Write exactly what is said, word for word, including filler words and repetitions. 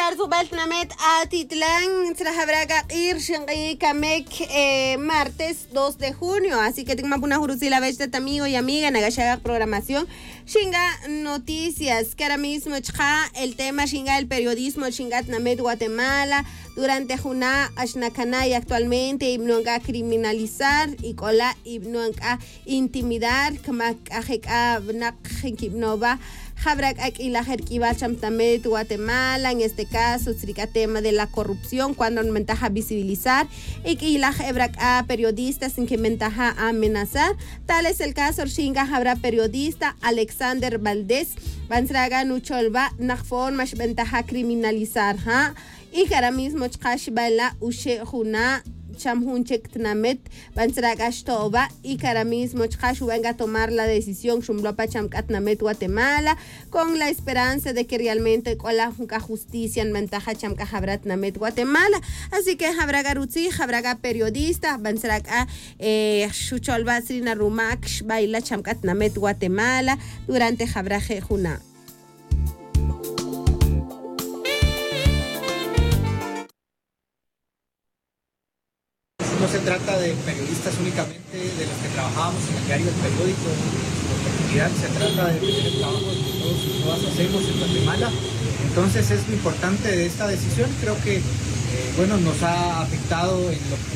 Pilar Zubaltnamet Atitlán, Trajabraga Ir Kamek, eh, martes dos de junio. Así que tengo una jurusila vesta amigo y amiga, Nagashaga programación. Shinga noticias, que ahora mismo chja el tema Shinga el periodismo Shingat Namet Guatemala. Durante Juna Ashnakanay actualmente Ibnuanga criminalizar y cola Ibnuanga intimidar, Kamak Ajeka Bnak Nova. Habrak aquí la jerquibacham también Guatemala, en este caso, el tema de la corrupción, cuando no ventaja visibilizar, y que la hebrak a periodistas sin que ventaja amenazar. Tal es el caso, Shinga habrá periodista Alexander Valdés, Bansraga Nucholba, Nachfon, más ventaja criminalizar, ¿ha? Y que ahora mismo, Chkash Baila, Ushe Juna, Chamhunchek Tnamet, Bansragashtoba, y que ahora mismo Chkashu venga a tomar la decisión Shumlopa Chamkatnamet Guatemala, con la esperanza de que realmente con la justicia en ventaja Chamkahabratnamet Guatemala. Así que habrá garutzi, habrá periodista, Bansraga Shucholba Srina Rumak, Baila Chamkatnamet Guatemala, durante Habraje Juna. No se trata de periodistas únicamente de los que trabajábamos en el diario El Periódico, en realidad se trata de el trabajo que todos y todas hacemos en Guatemala. Entonces es lo importante de esta decisión, creo que eh, bueno, nos ha afectado en lo